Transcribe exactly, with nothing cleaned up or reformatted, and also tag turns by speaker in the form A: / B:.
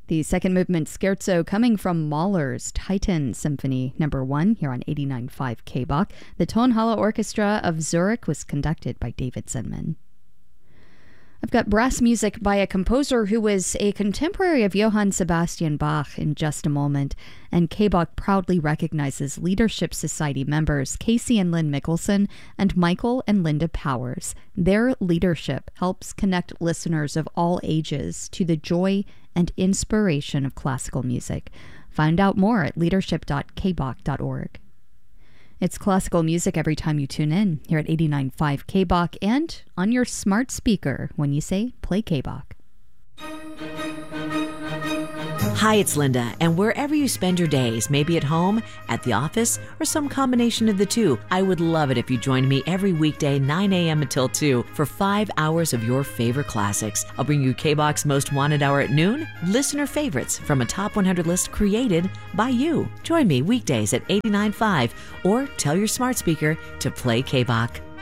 A: The second movement scherzo coming from Mahler's Titan Symphony number one here on eighty-nine point five K B O C. The Tonhalle Orchestra of Zurich was conducted by David Zinman. I've got brass music by a composer who was a contemporary of Johann Sebastian Bach in just a moment, and K B O C proudly recognizes Leadership Society members Casey and Lynn Mickelson and Michael and Linda Powers. Their leadership helps connect listeners of all ages to the joy and inspiration of classical music. Find out more at leadership dot k b o c dot org. It's classical music every time you tune in here at eighty-nine point five K B O C and on your smart speaker when you say play K B O C.
B: Hi, it's Linda, and wherever you spend your days, maybe at home, at the office, or some combination of the two, I would love it if you joined me every weekday nine a.m. until two for five hours of your favorite classics. I'll bring you K B O C's Most Wanted Hour at noon, listener favorites from a top one hundred list created by you. Join me weekdays at eighty-nine point five or tell your smart speaker to play K B O C.